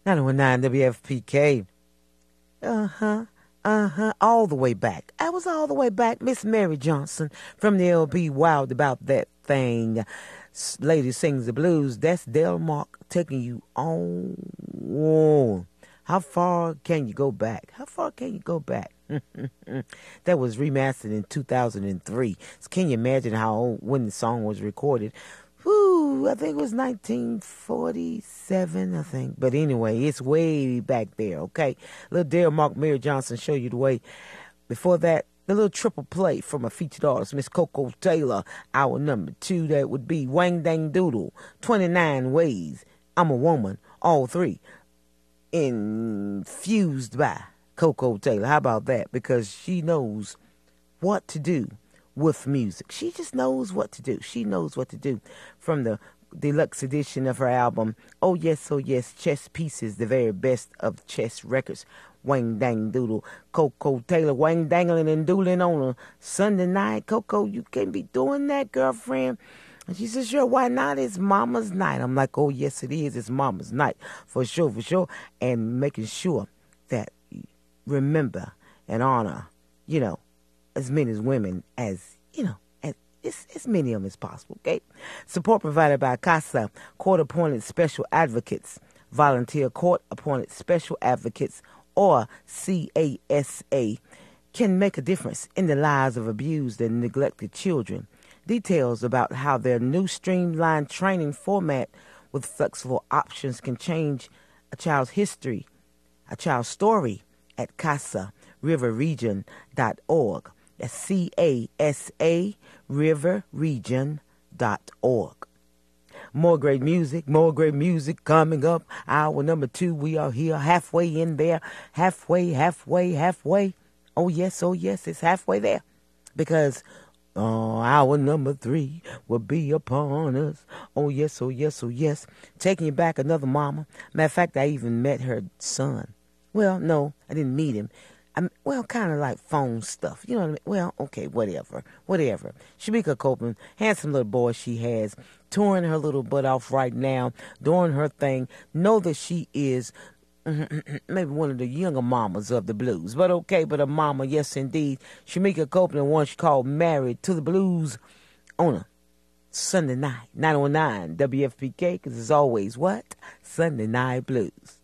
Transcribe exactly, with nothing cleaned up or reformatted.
nine oh nine W F P K. Uh-huh. Uh-huh. All the way back. I was all the way back. Miss Mary Johnson from the L B Wild About That Thing. Lady Sings the Blues. That's Delmark taking you on. Whoa. How far can you go back? How far can you go back? That was remastered in two thousand three. So can you imagine how old when the song was recorded? Whew, I think it was nineteen forty-seven, I think. But anyway, it's way back there, okay? Little Delmark Mary Johnson show you the way. Before that, the little triple play from a featured artist, Miss Coco Taylor. Our number two, that would be Wang Dang Doodle, twenty-nine Ways, I'm a Woman, all three. Infused by Coco Taylor. How about that? Because she knows what to do with music. She just knows what to do. She knows what to do. From the deluxe edition of her album, Oh Yes, Oh Yes, Chess Pieces, the very best of chess records. Wang Dang Doodle, Coco Taylor, Wang Dangling and Doodling on a Sunday night. Coco, you can't be doing that, girlfriend. And she says, sure, why not? It's mama's night. I'm like, oh, yes, it is. It's mama's night. For sure, for sure. And making sure that you remember and honor, you know, as many as women as, you know, as, as, as many of them as possible, okay? Support provided by CASA, Court-Appointed Special Advocates, Volunteer Court-Appointed Special Advocates, or C A S A, can make a difference in the lives of abused and neglected children. Details about how their new streamlined training format with flexible options can change a child's history, a child's story at casa river region dot org. That's C A S A river region dot org. More great music, more great music coming up. Hour number two, we are here halfway in there. Halfway, halfway, halfway. Oh, yes, oh, yes, it's halfway there. Because uh, hour number three will be upon us. Oh, yes, oh, yes, oh, yes. Taking you back, another mama. Matter of fact, I even met her son. Well, no, I didn't meet him. I'm, well, kind of like phone stuff. You know what I mean? Well, okay, whatever. Whatever. Shamika Copeland, handsome little boy she has, touring her little butt off right now, doing her thing. Know that she is maybe one of the younger mamas of the blues. But okay, but a mama, yes, indeed. Shamika Copeland, once called Married to the Blues on a Sunday night, nine oh nine W F P K, because it's always what? Sunday Night Blues.